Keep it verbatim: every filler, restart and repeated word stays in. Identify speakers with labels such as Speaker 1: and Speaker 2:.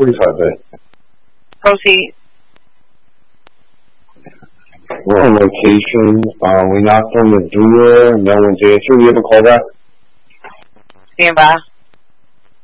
Speaker 1: forty-five A.
Speaker 2: Proceed.
Speaker 1: We're on location. Uh, we knocked on the door. No one's answering. You have a call back?
Speaker 2: Stand by.